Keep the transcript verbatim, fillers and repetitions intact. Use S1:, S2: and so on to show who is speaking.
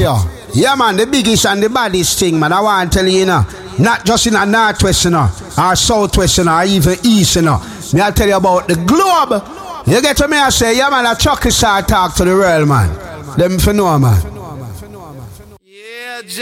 S1: Radio. Yeah, man, the biggest and the baddest thing, man. I want to tell you, you know, not just in the northwest, you know, or southwest, you know, or even east, you know. Me I tell you about the globe. You get to me, I say, yeah, man, a chucky star talk to the world, man. Them for know, man.